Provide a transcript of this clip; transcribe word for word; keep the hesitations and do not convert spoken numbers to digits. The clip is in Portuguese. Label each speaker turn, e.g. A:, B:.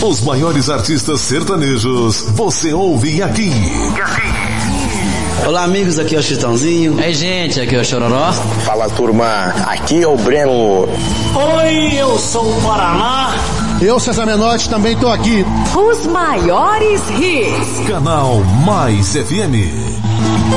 A: Os maiores artistas sertanejos, você ouve aqui.
B: Olá amigos, aqui é o Chitãozinho.
C: Ei gente, aqui é o Chororó.
D: Fala turma, aqui é o Breno.
E: Oi, eu sou o Paraná.
F: Eu, César Menotti, também tô aqui.
G: Os maiores hits.
A: Canal Mais F M.